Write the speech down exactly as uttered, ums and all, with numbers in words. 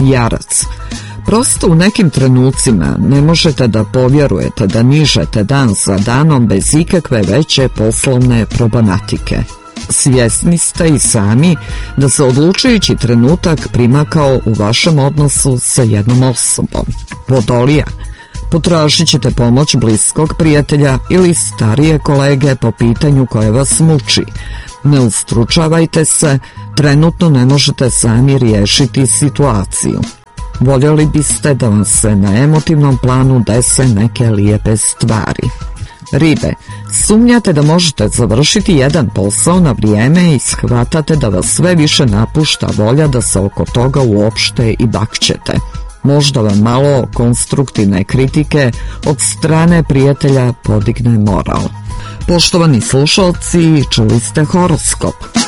Jarac. Prosto u nekim trenucima ne možete da povjerujete da nižete dan za danom bez ikakve veće poslovne problematike. Svjesni ste i sami da se odlučujući trenutak primakao u vašem odnosu sa jednom osobom. Vodolija. Potražit ćete pomoć bliskog prijatelja ili starije kolege po pitanju koje vas muči. Ne ustručavajte se, trenutno ne možete sami riješiti situaciju. Voljeli biste da vam se na emotivnom planu dese neke lijepe stvari. Ribe, sumnjate da možete završiti jedan posao na vrijeme i shvatate da vas sve više napušta volja da se oko toga uopšte i bakćete. Možda vam malo konstruktivne kritike od strane prijatelja podigne moral. Poštovani slušalci, čuli ste horoskop.